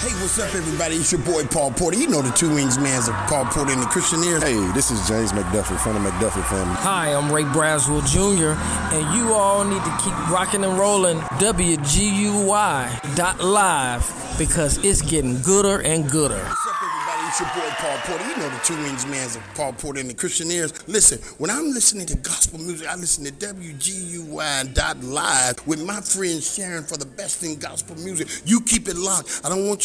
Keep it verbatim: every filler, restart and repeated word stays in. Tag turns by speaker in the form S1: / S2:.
S1: Hey, what's up, everybody? It's your boy, Paul Porter. You know the Two Wings Mans of Paul Porter and the Christianeers.
S2: Hey, this is James McDuffie from the McDuffie family.
S3: Hi, I'm Ray Braswell Junior, and you all need to keep rocking and rolling W G U Y dot live because it's getting gooder and gooder.
S1: What's up, everybody? It's your boy, Paul Porter. You know the Two Wings Mans of Paul Porter and the Christianeers. Listen, when I'm listening to gospel music, I listen to W G U Y dot live with my friend Sharon for the best in gospel music. You keep it locked. I don't want you